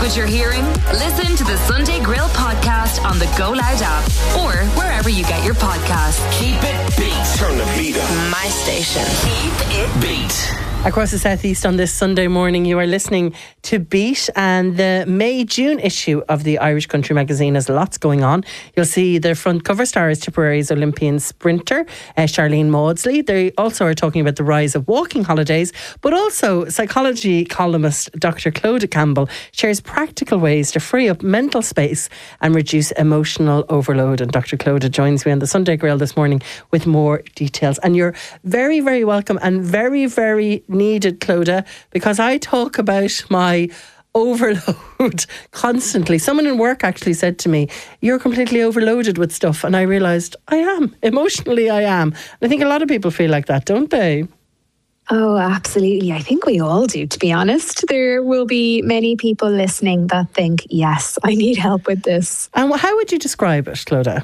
what you're hearing? Listen to the Sunday Grill podcast on the Go Loud app or wherever you get your podcasts. Keep it beat. Turn the beat up. My station. Keep it Beat. Across the southeast on this Sunday morning, you are listening to Beat, and the May-June issue of the Irish Country magazine has lots going on. You'll see the front cover star is Tipperary's Olympian sprinter, Charlene Maudsley. They also are talking about the rise of walking holidays, but also psychology columnist Dr. Clodagh Campbell shares practical ways to free up mental space and reduce emotional overload. And Dr. Clodagh joins me on the Sunday Grill this morning with more details. And you're very, very welcome and very, very needed, Clodagh, because I talk about my overload constantly. Someone in work actually said to me, "You're completely overloaded with stuff," and I realised I am. Emotionally, I am. And I think a lot of people feel like that, don't they? Oh, absolutely. I think we all do, to be honest. There will be many people listening that think, yes, I need help with this. And how would you describe it, Clodagh?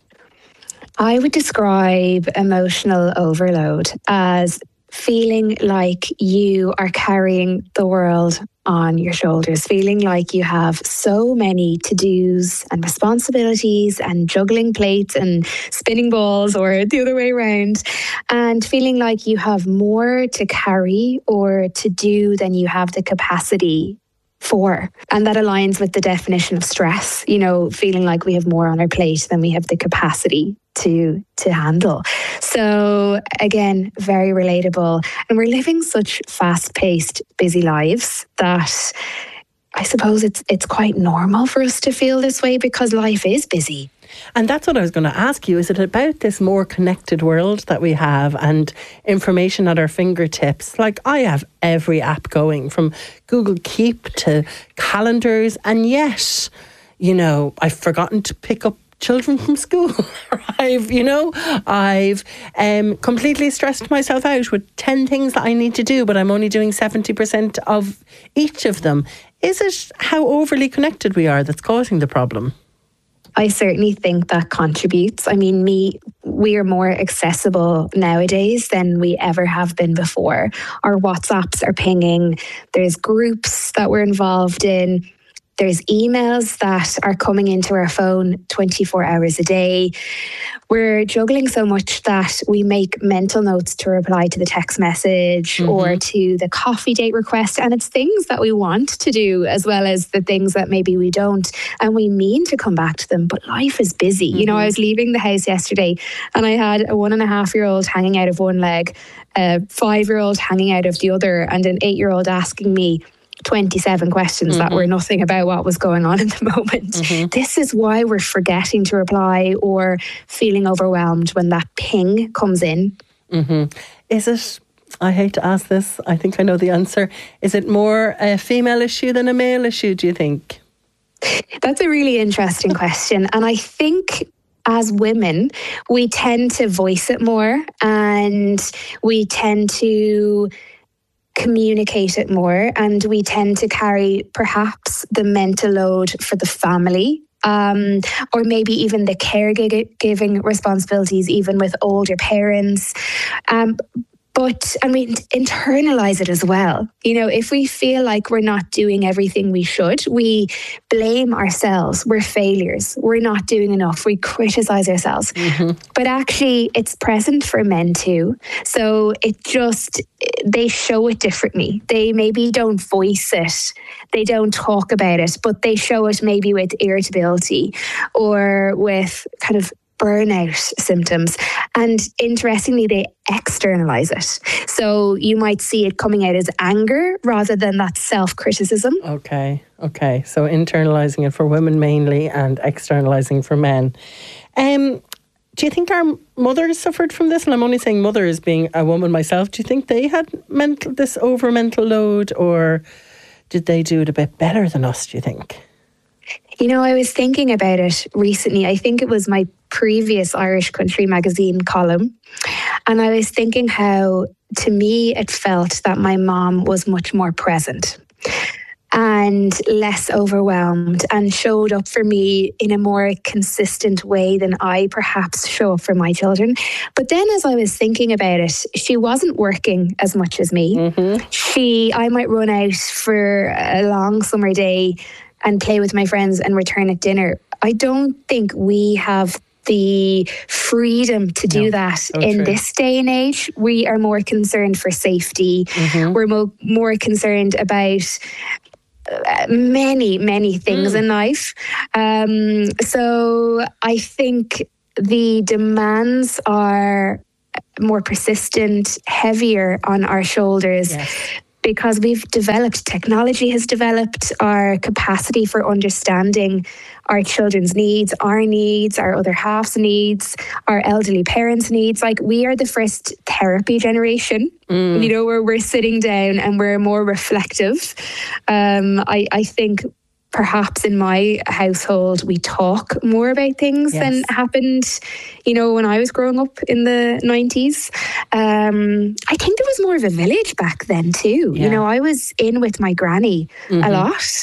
I would describe emotional overload as feeling like you are carrying the world on your shoulders, feeling like you have so many to-dos and responsibilities and juggling plates and spinning balls or the other way around, and feeling like you have more to carry or to do than you have the capacity for. And that aligns with the definition of stress, feeling like we have more on our plate than we have the capacity to handle. So again, very relatable. And we're living such fast-paced, busy lives that I suppose it's quite normal for us to feel this way because life is busy. And that's what I was going to ask you. Is it about this more connected world that we have and information at our fingertips? Like, I have every app going, from Google Keep to calendars, and yet, I've forgotten to pick up children from school. I've completely stressed myself out with 10 things that I need to do, but I'm only doing 70% of each of them. Is it how overly connected we are that's causing the problem? I certainly think that contributes. I mean, we are more accessible nowadays than we ever have been before. Our WhatsApps are pinging. There's groups that we're involved in. There's emails that are coming into our phone 24 hours a day. We're juggling so much that we make mental notes to reply to the text message or to the coffee date request. And it's things that we want to do as well as the things that maybe we don't. And we mean to come back to them, but life is busy. I was leaving the house yesterday and I had a 1.5-year-old hanging out of one leg, a 5-year-old hanging out of the other, and an 8-year-old asking me 27 questions that were nothing about what was going on in the moment. This is why we're forgetting to reply or feeling overwhelmed when that ping comes in. Is it, I hate to ask this, I think I know the answer, is it more a female issue than a male issue, do you think? That's a really interesting question. And I think as women, we tend to voice it more and we tend to communicate it more, and we tend to carry perhaps the mental load for the family, or maybe even the caregiving responsibilities, even with older parents. And we internalize it as well. If we feel like we're not doing everything we should, we blame ourselves. We're failures. We're not doing enough. We criticize ourselves. But actually, it's present for men too. So they show it differently. They maybe don't voice it. They don't talk about it, but they show it maybe with irritability or with kind of burnout symptoms. And interestingly, they externalize it. So you might see it coming out as anger rather than that self-criticism. Okay. So internalizing it for women mainly and externalizing for men. Do you think our mothers suffered from this? And I'm only saying mothers, being a woman myself. Do you think they had this over mental load, or did they do it a bit better than us, do you think? I was thinking about it recently. I think it was my previous Irish Country magazine column. And I was thinking how, to me, it felt that my mom was much more present and less overwhelmed and showed up for me in a more consistent way than I perhaps show up for my children. But then as I was thinking about it, she wasn't working as much as me. I might run out for a long summer day, and play with my friends and return at dinner. I don't think we have the freedom to do that in this day and age. We are more concerned for safety. We're more concerned about many things in life. So I think the demands are more persistent, heavier on our shoulders. Because technology has developed, our capacity for understanding our children's needs, our other half's needs, our elderly parents' needs. Like, we are the first therapy generation, where we're sitting down and we're more reflective. I think perhaps in my household, we talk more about things than happened, when I was growing up in the 90s. I think there was more of a village back then too. I was in with my granny a lot.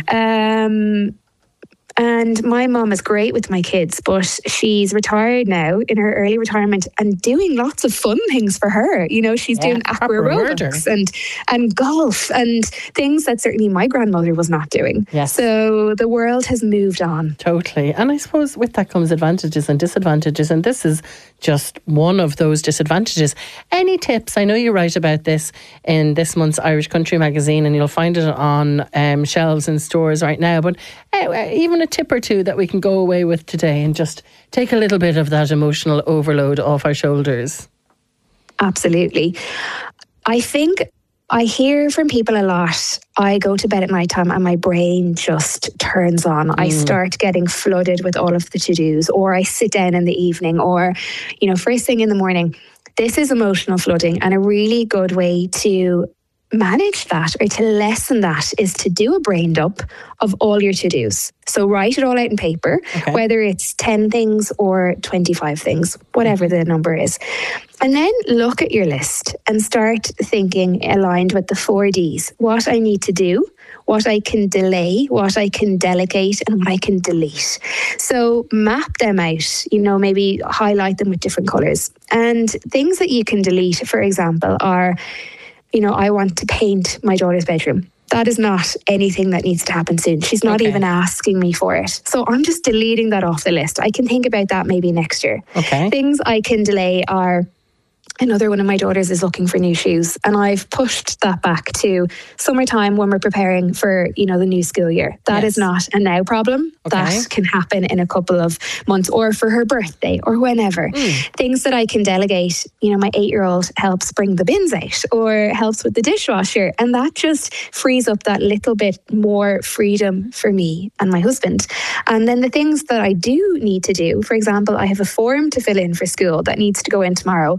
And my mum is great with my kids, but she's retired now, in her early retirement, and doing lots of fun things for her. She's doing aqua aerobics and golf and things that certainly my grandmother was not doing. So the world has moved on. Totally. And I suppose with that comes advantages and disadvantages, and this is just one of those disadvantages. Any tips? I know you write about this in this month's Irish Country magazine, and you'll find it on shelves in stores right now, but even a tip or two that we can go away with today and just take a little bit of that emotional overload off our shoulders. Absolutely. I think I hear from people a lot, I go to bed at night time and my brain just turns on. I start getting flooded with all of the to-dos, or I sit down in the evening, or, first thing in the morning. This is emotional flooding, and a really good way to manage that or to lessen that is to do a brain dump of all your to-dos. So write it all out in paper, whether it's 10 things or 25 things, whatever the number is. And then look at your list and start thinking aligned with the 4 Ds. What I need to do, what I can delay, what I can delegate, and what I can delete. So map them out, maybe highlight them with different colours. And things that you can delete, for example, are, I want to paint my daughter's bedroom. That is not anything that needs to happen soon. She's not even asking me for it. So I'm just deleting that off the list. I can think about that maybe next year. Things I can delay are, another one of my daughters is looking for new shoes, and I've pushed that back to summertime when we're preparing for, the new school year. That is not a now problem. That can happen in a couple of months, or for her birthday, or whenever. Things that I can delegate, my 8-year-old helps bring the bins out or helps with the dishwasher, and that just frees up that little bit more freedom for me and my husband. And then the things that I do need to do, for example, I have a form to fill in for school that needs to go in tomorrow.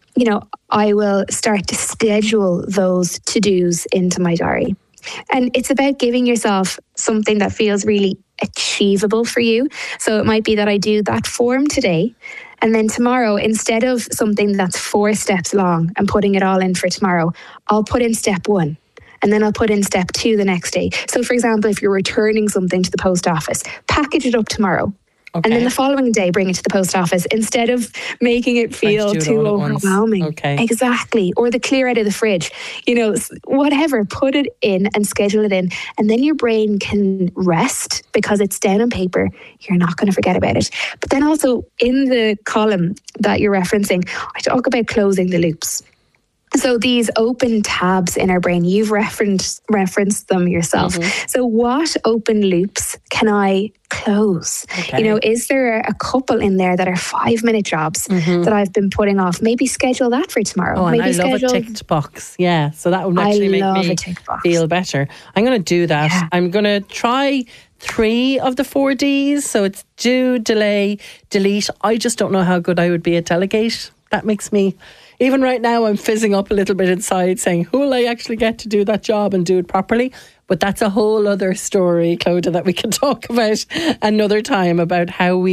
I will start to schedule those to-dos into my diary. And it's about giving yourself something that feels really achievable for you. So it might be that I do that form today, and then tomorrow, instead of something that's 4 steps long and putting it all in for tomorrow, I'll put in step 1. And then I'll put in step 2 the next day. So for example, if you're returning something to the post office, package it up tomorrow. And then the following day, bring it to the post office instead of making it feel too overwhelming. Exactly. Or the clear out of the fridge. Whatever, put it in and schedule it in. And then your brain can rest because it's down on paper. You're not going to forget about it. But then also in the column that you're referencing, I talk about closing the loops. So these open tabs in our brain, you've referenced them yourself. So what open loops can I close? Is there a couple in there that are 5-minute jobs that I've been putting off? Maybe schedule that for tomorrow. And maybe I love a ticked box. Yeah, so that would actually make me feel better. I'm going to do that. Yeah. I'm going to try 3 of the 4 Ds. So it's do, delay, delete. I just don't know how good I would be at delegate. That makes me... Even right now, I'm fizzing up a little bit inside saying, who will I actually get to do that job and do it properly? But that's a whole other story, Clodagh, that we can talk about another time, about how we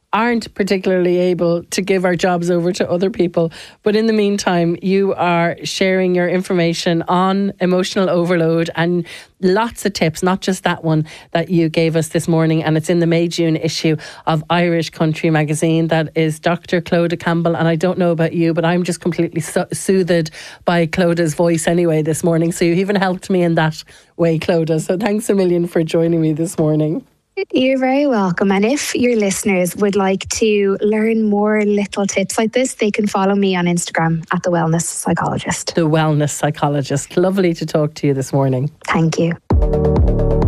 aren't particularly able to give our jobs over to other people. But in the meantime, you are sharing your information on emotional overload and lots of tips, not just that one that you gave us this morning. And it's in the May-June issue of Irish Country magazine. That is Dr. Clodagh Campbell. And I don't know about you, but I'm just completely soothed by Clodagh's voice anyway this morning. So you even helped me in that way, Clodagh. So thanks a million for joining me this morning. You're very welcome. And if your listeners would like to learn more little tips like this, they can follow me on Instagram at The Wellness Psychologist. The Wellness Psychologist. Lovely to talk to you this morning. Thank you.